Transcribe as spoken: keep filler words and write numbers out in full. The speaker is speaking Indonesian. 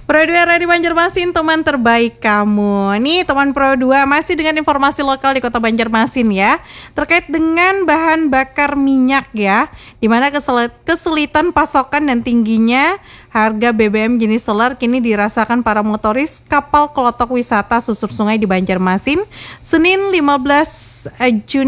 Pro dua Radio Banjarmasin, teman terbaik kamu. Nih teman Pro dua masih dengan informasi lokal di Kota Banjarmasin ya. Terkait dengan bahan bakar minyak ya, di mana kesulitan pasokan dan tingginya harga B B M jenis solar kini dirasakan para motoris kapal kelotok wisata susur sungai di Banjarmasin. Senin lima belas Juni